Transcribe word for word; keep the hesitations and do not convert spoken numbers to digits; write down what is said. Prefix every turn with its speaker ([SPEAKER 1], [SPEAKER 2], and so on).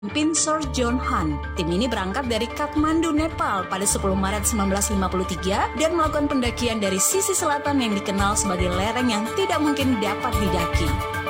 [SPEAKER 1] Pemimpin Sir John Hunt. Tim ini berangkat dari Kathmandu, Nepal pada sepuluh Maret seribu sembilan ratus lima puluh tiga dan melakukan pendakian dari sisi selatan yang dikenal sebagai lereng yang tidak mungkin dapat didaki.